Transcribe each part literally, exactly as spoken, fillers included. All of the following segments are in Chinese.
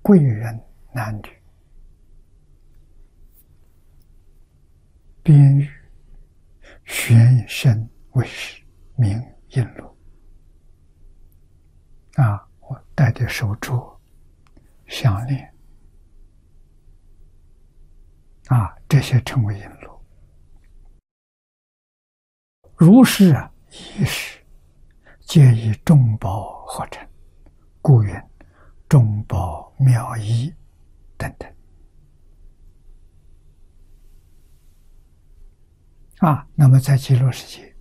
贵人男女，边玉玄身为师，名印珞。啊，我戴的手镯、项链，啊，这些称为印珞。如是啊，衣饰皆以众宝合成，故云众宝妙衣等等。啊，那么在极乐世界，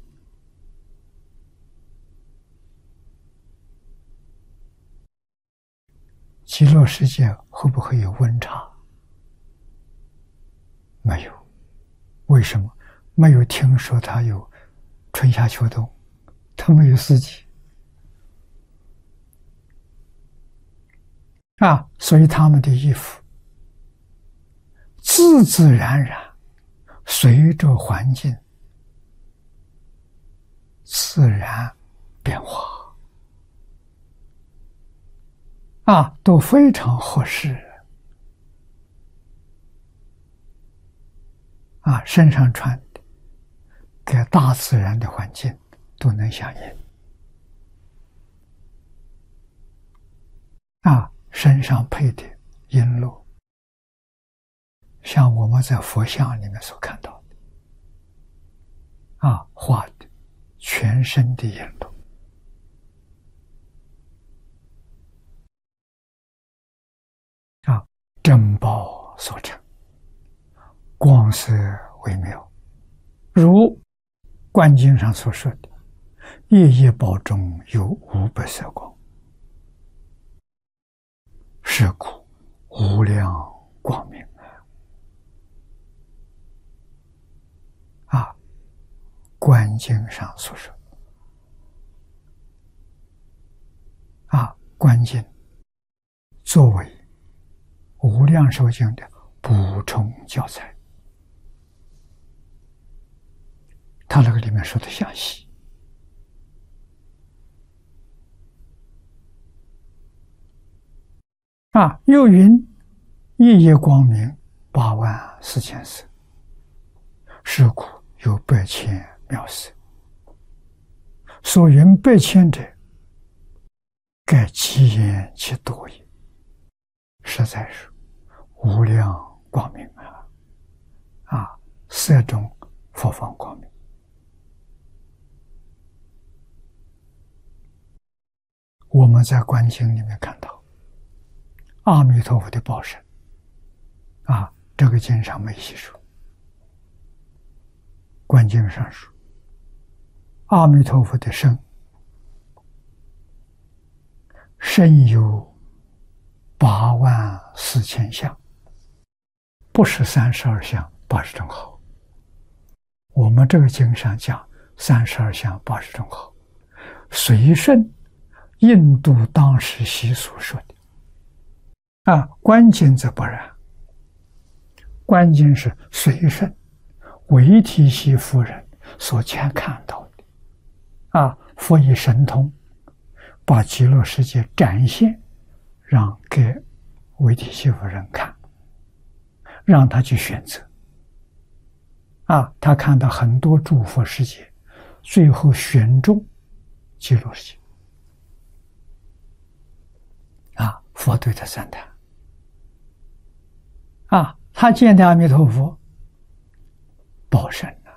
极乐世界会不会有温差？没有。为什么？没有听说它有春夏秋冬，它没有四季啊，所以他们的衣服自自然然随着环境自然变化啊，都非常合适啊，身上穿的跟大自然的环境都能相应啊，身上配的璎珞，像我们在佛像里面所看到的啊，画的全身的璎珞啊，珍宝所成，光色微妙，如观经上所说的，夜夜宝中有五百色光，是故无量光明啊！观经上所说啊，观经作为无量寿经的补充教材，他那个里面说的详细啊。又云夜夜光明八万四千色，是故有百千妙色。所云百千者，盖其言其多也，实在是无量光明啊！啊，色中佛方光明。我们在观经里面看到阿弥陀佛的报身啊，这个经上没细说，观经上说阿弥陀佛的身身有八万四千相，不是三十二相八十种好。我们这个经上讲三十二相八十种好，随顺印度当时习俗说的啊，观经则不然。观经是随顺维提西夫人所前看到的啊，佛以神通把极乐世界展现，让给维提西夫人看，让他去选择啊，他看到很多诸佛世界，最后选中极乐世界啊，佛对他赞叹啊，他见的阿弥陀佛报身了，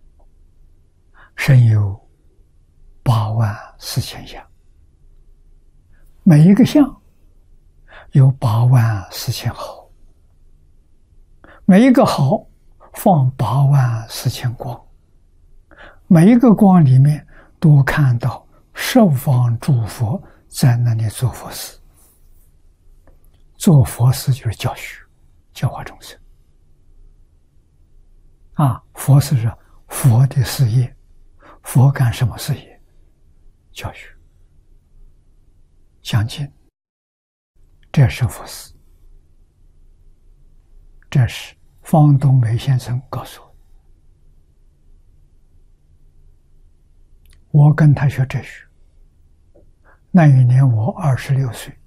身有八万四千相，每一个相有八万四千毫，每一个毫放八万四千光，每一个光里面都看到十方诸佛在那里做佛事。做佛事就是教学，教化众生啊，佛事是佛的事业。佛干什么事业？教学讲经，这是佛事。这是方东梅先生告诉我，我跟他学哲学，那一年我二十六岁，